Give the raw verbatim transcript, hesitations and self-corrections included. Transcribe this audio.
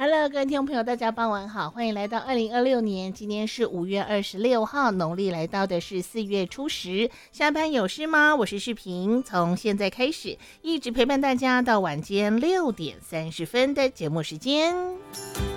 Hello，各位听众朋友，大家傍晚好，欢迎来到二零二六年，今天是五月二十六号，农历来到的是四月初十。下班有事吗？我是世平，从现在开始一直陪伴大家到晚间六点三十分的节目时间。